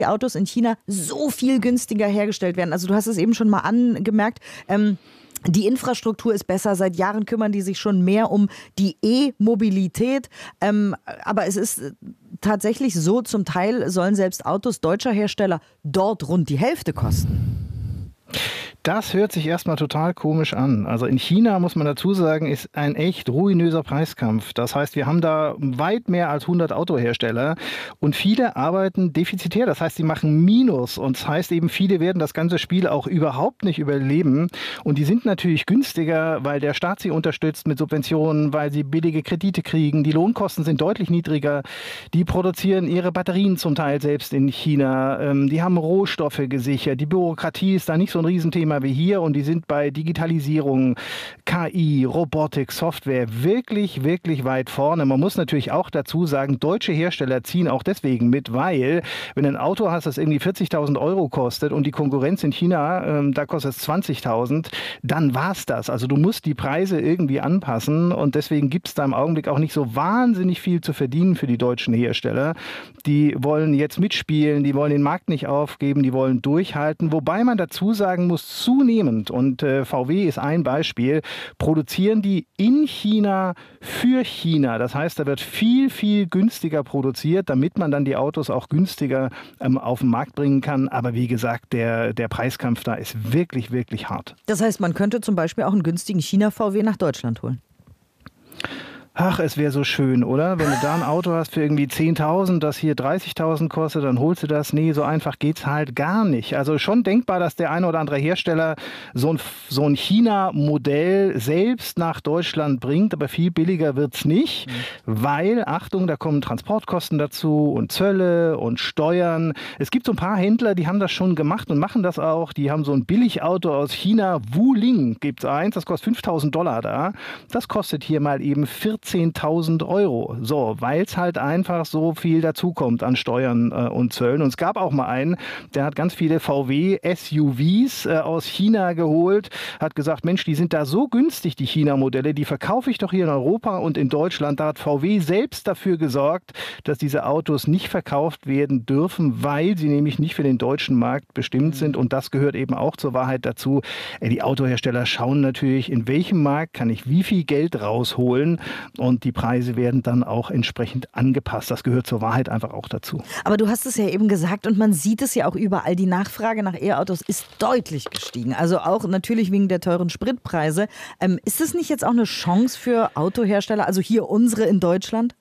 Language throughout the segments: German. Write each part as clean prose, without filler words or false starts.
die Autos in China so viel günstiger hergestellt werden. Also du hast es eben schon mal angemerkt, die Infrastruktur ist besser. Seit Jahren kümmern die sich schon mehr um die E-Mobilität. Aber es ist tatsächlich so, zum Teil sollen selbst Autos deutscher Hersteller dort rund die Hälfte kosten. Das hört sich erstmal total komisch an. Also in China, muss man dazu sagen, ist ein echt ruinöser Preiskampf. Das heißt, wir haben da weit mehr als 100 Autohersteller und viele arbeiten defizitär. Das heißt, sie machen Minus und das heißt eben, viele werden das ganze Spiel auch überhaupt nicht überleben. Und die sind natürlich günstiger, weil der Staat sie unterstützt mit Subventionen, weil sie billige Kredite kriegen. Die Lohnkosten sind deutlich niedriger. Die produzieren ihre Batterien zum Teil selbst in China. Die haben Rohstoffe gesichert. Die Bürokratie ist da nicht so ein Riesenthema wie hier und die sind bei Digitalisierung, KI, Robotik, Software wirklich, wirklich weit vorne. Man muss natürlich auch dazu sagen, deutsche Hersteller ziehen auch deswegen mit, weil wenn ein Auto hast, das irgendwie 40.000 Euro kostet und die Konkurrenz in China, da kostet es 20.000, dann war's das. Also du musst die Preise irgendwie anpassen und deswegen gibt es da im Augenblick auch nicht so wahnsinnig viel zu verdienen für die deutschen Hersteller. Die wollen jetzt mitspielen, die wollen den Markt nicht aufgeben, die wollen durchhalten, wobei man dazu sagen muss, zunehmend, und VW ist ein Beispiel, produzieren die in China für China. Das heißt, da wird viel, viel günstiger produziert, damit man dann die Autos auch günstiger auf den Markt bringen kann. Aber wie gesagt, der Preiskampf da ist wirklich, wirklich hart. Das heißt, man könnte zum Beispiel auch einen günstigen China-VW nach Deutschland holen. Ach, es wäre so schön, oder? Wenn du da ein Auto hast für irgendwie 10.000, das hier 30.000 kostet, dann holst du das. Nee, so einfach geht's halt gar nicht. Also schon denkbar, dass der eine oder andere Hersteller so ein China-Modell selbst nach Deutschland bringt, aber viel billiger wird's nicht, weil, Achtung, da kommen Transportkosten dazu und Zölle und Steuern. Es gibt so ein paar Händler, die haben das schon gemacht und machen das auch. Die haben so ein Billigauto aus China, Wuling gibt's eins, das kostet $5.000 da. Das kostet hier mal eben 14.000 Euro. So, weil es halt einfach so viel dazukommt an Steuern und Zöllen. Und es gab auch mal einen, der hat ganz viele VW-SUVs aus China geholt, hat gesagt, Mensch, die sind da so günstig, die China-Modelle, die verkaufe ich doch hier in Europa und in Deutschland. Da hat VW selbst dafür gesorgt, dass diese Autos nicht verkauft werden dürfen, weil sie nämlich nicht für den deutschen Markt bestimmt sind. Und das gehört eben auch zur Wahrheit dazu. Die Autohersteller schauen natürlich, in welchem Markt kann ich wie viel Geld rausholen. Und die Preise werden dann auch entsprechend angepasst. Das gehört zur Wahrheit einfach auch dazu. Aber du hast es ja eben gesagt und man sieht es ja auch überall. Die Nachfrage nach E-Autos ist deutlich gestiegen. Also auch natürlich wegen der teuren Spritpreise. Ist es nicht jetzt auch eine Chance für Autohersteller, also hier unsere in Deutschland?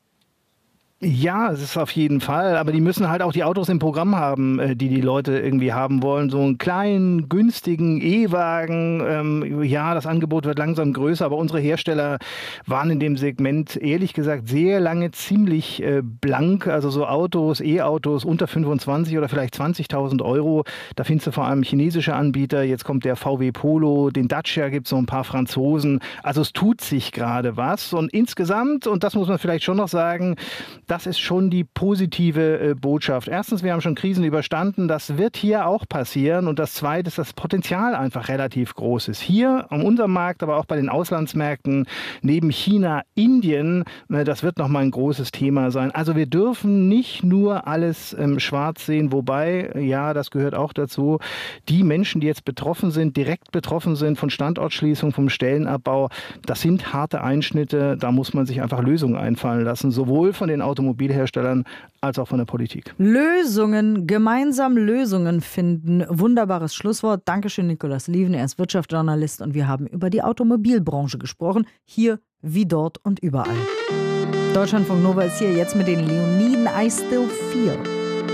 Ja, es ist auf jeden Fall, aber die müssen halt auch die Autos im Programm haben, die Leute irgendwie haben wollen. So einen kleinen, günstigen E-Wagen, ja, das Angebot wird langsam größer, aber unsere Hersteller waren in dem Segment, ehrlich gesagt, sehr lange ziemlich blank. Also so Autos, E-Autos unter 25 oder vielleicht 20.000 Euro, da findest du vor allem chinesische Anbieter. Jetzt kommt der VW Polo, den Dacia gibt es so ein paar Franzosen. Also es tut sich gerade was und insgesamt, und das muss man vielleicht schon noch sagen, das ist schon die positive Botschaft. Erstens, wir haben schon Krisen überstanden. Das wird hier auch passieren. Und das Zweite ist, dass das Potenzial einfach relativ groß ist. Hier an unserem Markt, aber auch bei den Auslandsmärkten, neben China, Indien, das wird nochmal ein großes Thema sein. Also wir dürfen nicht nur alles schwarz sehen. Wobei, ja, das gehört auch dazu, die Menschen, die jetzt betroffen sind, direkt betroffen sind von Standortschließung, vom Stellenabbau, das sind harte Einschnitte. Da muss man sich einfach Lösungen einfallen lassen. Sowohl von den Automobilherstellern als auch von der Politik. Lösungen, gemeinsam Lösungen finden. Wunderbares Schlusswort. Dankeschön, Nikolaus Lieven. Er ist Wirtschaftsjournalist und wir haben über die Automobilbranche gesprochen. Hier wie dort und überall. Deutschlandfunk Nova ist hier jetzt mit den Leoniden I Still Feel.